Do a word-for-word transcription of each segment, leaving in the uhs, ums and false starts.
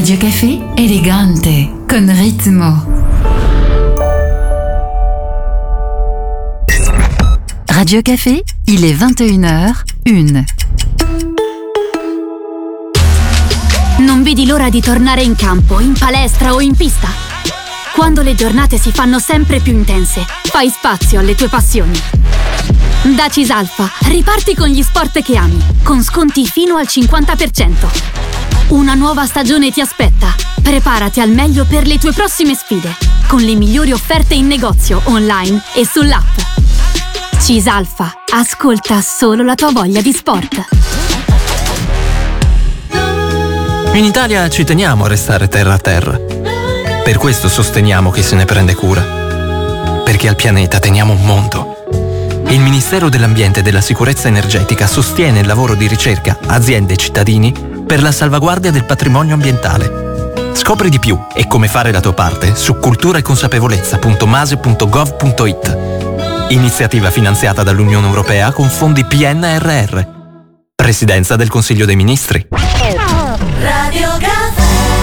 Radio Café, elegante, con ritmo. Radio Café, il est vingt et une heures, une. Non vedi l'ora di tornare in campo, in palestra o in pista? Quando le giornate si fanno sempre più intense, fai spazio alle tue passioni. Da Cisalfa, riparti con gli sport che ami, con sconti fino al cinquanta per cento. Una nuova stagione ti aspetta. Preparati al meglio per le tue prossime sfide, con le migliori offerte in negozio, online e sull'app. Cisalfa, ascolta solo la tua voglia di sport. In Italia ci teniamo a restare terra a terra. Per questo sosteniamo chi se ne prende cura. Perché al pianeta teniamo un mondo. Il Ministero dell'Ambiente e della Sicurezza Energetica sostiene il lavoro di ricerca, aziende e cittadini per la salvaguardia del patrimonio ambientale. Scopri di più e come fare la tua parte su cultura e consapevolezza punto mase punto gov punto it. Iniziativa finanziata dall'Unione Europea con fondi P N R R. Presidenza del Consiglio dei Ministri. Radio Caffè.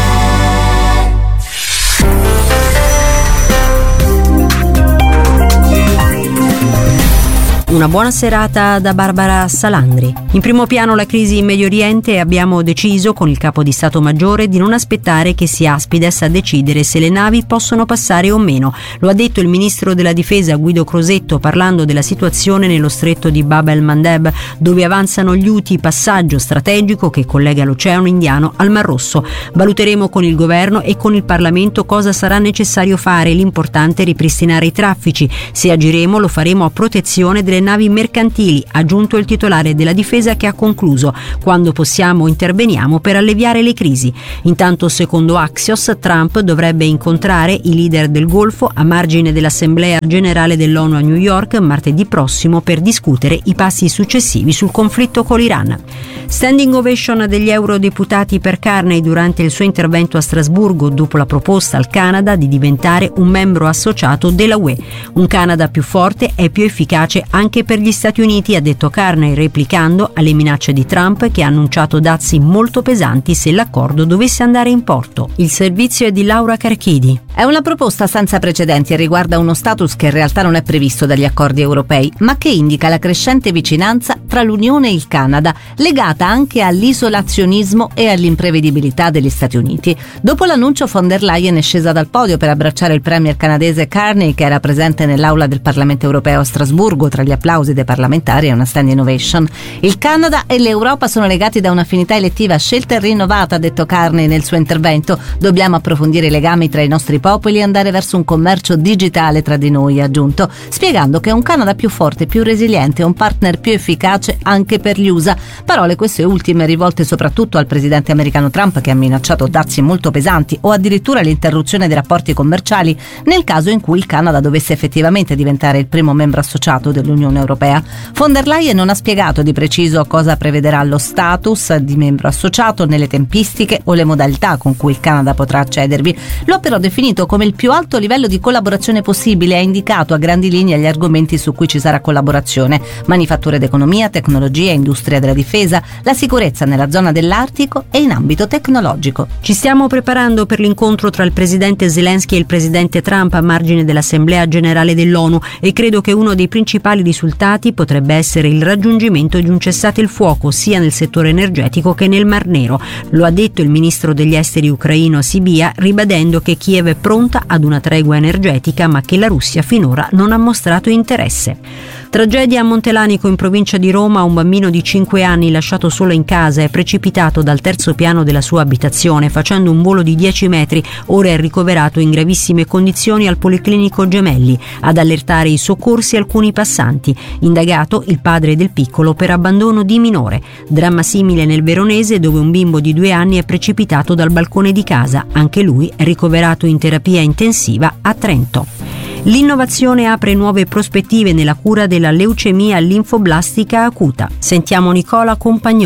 Una buona serata da Barbara Salandri. In primo piano la crisi in Medio Oriente e abbiamo deciso con il capo di Stato Maggiore di non aspettare che sia Aspides a decidere se le navi possono passare o meno. Lo ha detto il ministro della Difesa Guido Crosetto parlando della situazione nello stretto di Bab el-Mandeb, dove avanzano gli Houthi, passaggio strategico che collega l'Oceano Indiano al Mar Rosso. Valuteremo con il governo e con il Parlamento cosa sarà necessario fare, l'importante è ripristinare i traffici. Se agiremo lo faremo a protezione delle navi mercantili, ha aggiunto il titolare della difesa, che ha concluso: quando possiamo interveniamo per alleviare le crisi. Intanto, secondo Axios, Trump dovrebbe incontrare i leader del Golfo a margine dell'Assemblea Generale dell'ONU a New York martedì prossimo per discutere i passi successivi sul conflitto con l'Iran. Standing ovation degli eurodeputati per Carney durante il suo intervento a Strasburgo dopo la proposta al Canada di diventare un membro associato della U E. Un Canada più forte è più efficace anche per gli Stati Uniti, ha detto Carney, replicando alle minacce di Trump, che ha annunciato dazi molto pesanti se l'accordo dovesse andare in porto. Il servizio è di Laura Carchidi. È una proposta senza precedenti e riguarda uno status che in realtà non è previsto dagli accordi europei, ma che indica la crescente vicinanza tra l'Unione e il Canada, legata anche all'isolazionismo e all'imprevedibilità degli Stati Uniti. Dopo l'annuncio, von der Leyen è scesa dal podio per abbracciare il premier canadese Carney, che era presente nell'aula del Parlamento europeo a Strasburgo tra gli applausi dei parlamentari e una standing ovation. Il Canada e l'Europa sono legati da un'affinità elettiva scelta e rinnovata, ha detto Carney nel suo intervento. Dobbiamo approfondire i legami tra i nostri popoli e andare verso un commercio digitale tra di noi, ha aggiunto, spiegando che un Canada più forte, più resiliente e un partner più efficace anche per gli U S A. Parole queste ultime rivolte soprattutto al presidente americano Trump, che ha minacciato dazi molto pesanti o addirittura l'interruzione dei rapporti commerciali nel caso in cui il Canada dovesse effettivamente diventare il primo membro associato dell'Unione Europea. Von der Leyen non ha spiegato di preciso cosa prevederà lo status di membro associato, nelle tempistiche o le modalità con cui il Canada potrà accedervi. Lo ha però definito come il più alto livello di collaborazione possibile e ha indicato a grandi linee gli argomenti su cui ci sarà collaborazione: manifatture d'economia, tecnologia, industria della difesa, la sicurezza nella zona dell'Artico e in ambito tecnologico. Ci stiamo preparando per l'incontro tra il presidente Zelensky e il presidente Trump a margine dell'Assemblea Generale dell'ONU e credo che uno dei principali risultati potrebbe essere il raggiungimento di un cessate il fuoco sia nel settore energetico che nel Mar Nero. Lo ha detto il ministro degli esteri ucraino Sibia, ribadendo che Kiev è pronta ad una tregua energetica ma che la Russia finora non ha mostrato interesse. Tragedia a Montelanico in provincia di Roma. Un bambino di cinque anni lasciato solo in casa è precipitato dal terzo piano della sua abitazione facendo un volo di dieci metri. Ora è ricoverato in gravissime condizioni al Policlinico Gemelli. Ad allertare i soccorsi alcuni passanti. Indagato il padre del piccolo per abbandono di minore. Dramma simile nel Veronese, dove un bimbo di due anni è precipitato dal balcone di casa. Anche lui è ricoverato in terapia intensiva a Trento. L'innovazione apre nuove prospettive nella cura della leucemia linfoblastica acuta. Sentiamo Nicola Compagnone.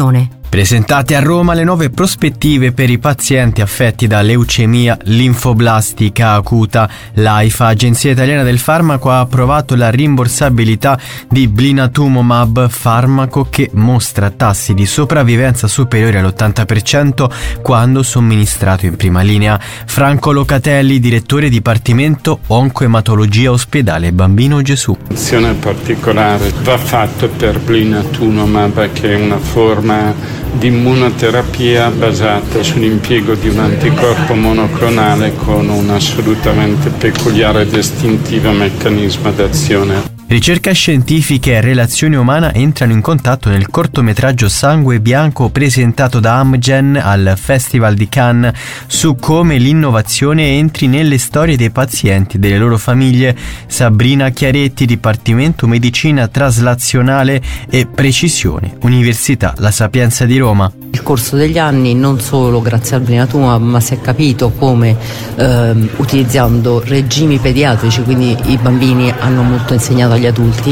Presentate a Roma le nuove prospettive per i pazienti affetti da leucemia linfoblastica acuta. L'AIFA, Agenzia Italiana del Farmaco, ha approvato la rimborsabilità di blinatumomab, farmaco che mostra tassi di sopravvivenza superiori all'ottanta per cento quando somministrato in prima linea. Franco Locatelli, direttore Dipartimento Oncoematologia, Ospedale Bambino Gesù. Attenzione particolare va fatto per blinatumomab, che è una forma di immunoterapia basata sull'impiego di un anticorpo monoclonale con un assolutamente peculiare ed istintivo meccanismo d'azione. Ricerca scientifica e relazione umana entrano in contatto nel cortometraggio Sangue Bianco presentato da Amgen al Festival di Cannes su come l'innovazione entri nelle storie dei pazienti e delle loro famiglie. Sabrina Chiaretti, Dipartimento Medicina Traslazionale e Precisione, Università La Sapienza di Roma. Nel corso degli anni, non solo grazie al blinatumomab, ma si è capito come ehm, utilizzando regimi pediatrici, quindi i bambini hanno molto insegnato agli adulti,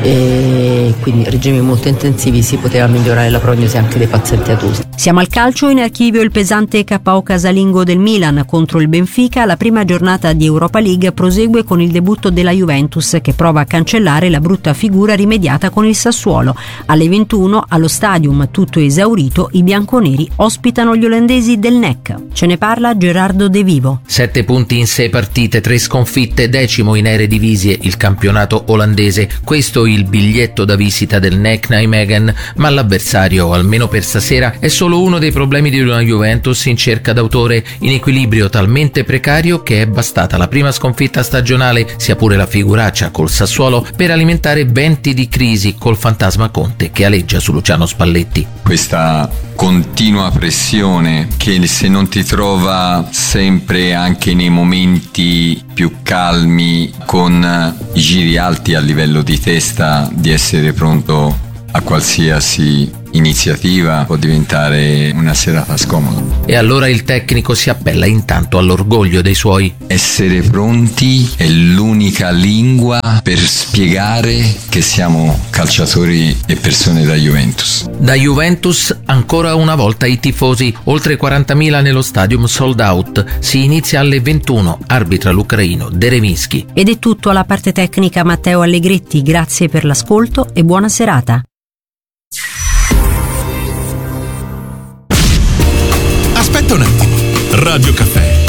e quindi regimi molto intensivi, si poteva migliorare la prognosi anche dei pazienti adulti. Siamo al calcio, in archivio il pesante K O casalingo del Milan contro il Benfica. La prima giornata di Europa League prosegue con il debutto della Juventus, che prova a cancellare la brutta figura rimediata con il Sassuolo. Alle ventuno, allo stadium tutto esaurito, i bianconeri ospitano gli olandesi del N E C. Ce ne parla Gerardo De Vivo. Sette punti in sei partite, tre sconfitte, decimo in Eredivisie, il campionato olandese. Questo il biglietto da visita del N E C Nijmegen, ma l'avversario, almeno per stasera, è solo uno dei problemi di una Juventus in cerca d'autore, in equilibrio talmente precario che è bastata la prima sconfitta stagionale, sia pure la figuraccia col Sassuolo, per alimentare venti di crisi col fantasma Conte che aleggia su Luciano Spalletti. Questa continua pressione che, se non ti trova sempre anche nei momenti più calmi, con i giri alti a livello di testa, di essere pronto a qualsiasi iniziativa, può diventare una serata scomoda. E allora il tecnico si appella intanto all'orgoglio dei suoi. Essere pronti è l'unica lingua per spiegare che siamo calciatori e persone da Juventus. Da Juventus ancora una volta i tifosi, oltre quarantamila nello stadium sold out. Si inizia alle ventuno, arbitra l'ucraino Derevitsky. Ed è tutto alla parte tecnica Matteo Allegretti, grazie per l'ascolto e buona serata. Aspetta un attimo, Radio Caffè